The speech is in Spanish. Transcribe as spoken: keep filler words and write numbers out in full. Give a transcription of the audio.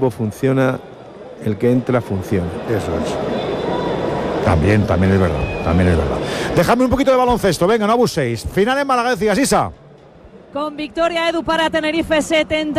equipo funciona, el que entra funciona. Eso es. También, también es verdad, también es verdad. Dejadme un poquito de baloncesto, venga, no abuséis. Final en Malaga, decías, Isa. Con victoria, Edu, para Tenerife setenta